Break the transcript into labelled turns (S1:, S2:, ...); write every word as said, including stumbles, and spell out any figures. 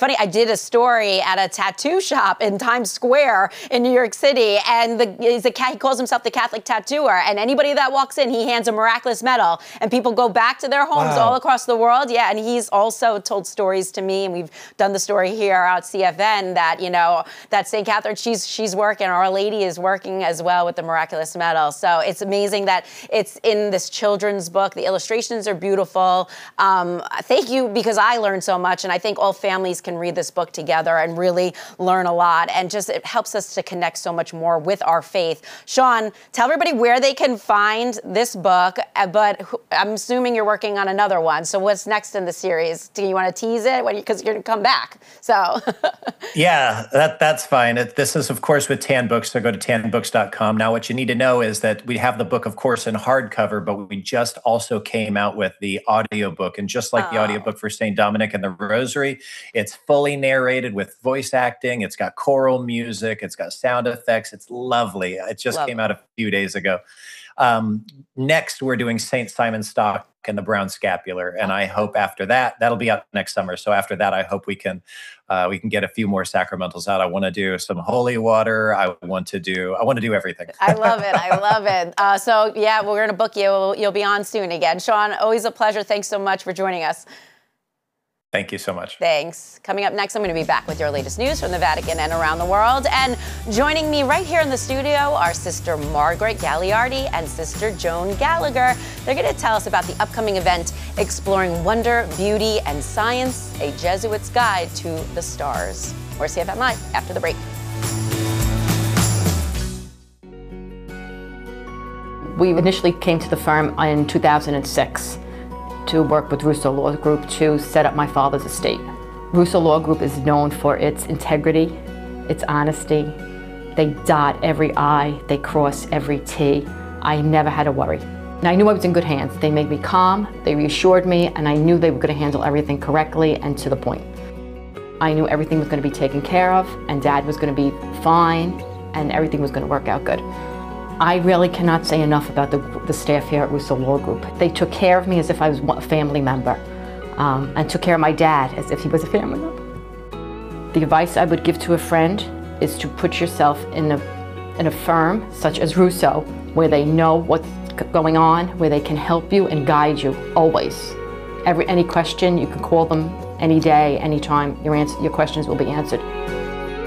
S1: funny, I did a story at a tattoo shop in Times Square in New York City, and the, he's a, he calls himself the Catholic tattooer, and anybody that walks in, he hands a miraculous medal, and people go back to their homes
S2: Wow.
S1: all across the world. Yeah, and he's also told stories to me, and we've done the story here at C F N that, you know, that Saint Catherine, she's she's working, Our Lady is working as well with the miraculous medal. So it's amazing that it's in this children's book. The illustrations are beautiful. Um, thank you, because I learned so much, and I think all families can read this book together and really learn a lot, and just it helps us to connect so much more with our faith. Sean, tell everybody where they can find this book, but I'm assuming you're working on another one. So what's next in the series? Do you want to tease it? Because you're going to come back. So
S2: yeah, that that's fine. It, this is, of course, with Tan Books, so go to tan books dot com. Now, what you need to know is that we have the book, of course, in hardcover, but we just also came out with the audiobook. And just like oh. the audiobook for Saint Dominic and the Rosary, it's fully narrated with voice acting. It's got choral music. It's got sound effects. It's lovely. It just Love came it. out a few days ago. Um, next, we're doing Saint Simon Stock and the Brown Scapular, and I hope after that, that'll be out next summer. So after that, I hope we can uh, we can get a few more sacramentals out. I want to do some holy water. I want to do I want to do everything.
S1: I love it. I love it. Uh, so yeah, we're going to book you. You'll be on soon again, Sean. Always a pleasure. Thanks so much for joining us.
S2: Thank you so much.
S1: Thanks. Coming up next, I'm going to be back with your latest news from the Vatican and around the world. And joining me right here in the studio are Sister Margaret Gagliardi and Sister Joan Gallagher. They're going to tell us about the upcoming event, Exploring Wonder, Beauty, and Science, a Jesuit's Guide to the Stars. We're C F M Live after the break.
S3: We initially came to the firm in two thousand six. To work with Russo Law Group to set up my father's estate. Russo Law Group is known for its integrity, its honesty. They dot every I, they cross every T. I never had to worry. And I knew I was in good hands. They made me calm, they reassured me, and I knew they were going to handle everything correctly and to the point. I knew everything was going to be taken care of, and Dad was going to be fine, and everything was going to work out good. I really cannot say enough about the, the staff here at Russo Law Group. They took care of me as if I was a family member, um, and took care of my dad as if he was a family member. The advice I would give to a friend is to put yourself in a, in a firm such as Russo, where they know what's going on, where they can help you and guide you always. Every, any question, you can call them any day, anytime. Your, answer, your questions will be answered.